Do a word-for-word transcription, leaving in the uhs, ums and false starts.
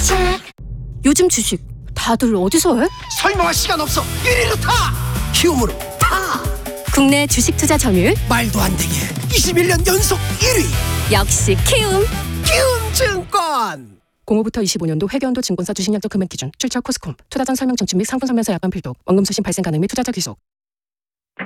요즘 주식 다들 어디서 해? 설명할 시간 없어. 일 위로 타. 키움으로 타. 국내 주식 투자 점유율 말도 안 되게 이십일 년 연속 일 위. 역시 키움. 키움증권. 공오부터 이십오 년도 회계연도 증권사 주식약정 금액 기준 출처 코스콤 투자전 설명 청취 및 상품 설명서 약관 필독 원금 수신 발생 가능 및 투자자 귀속.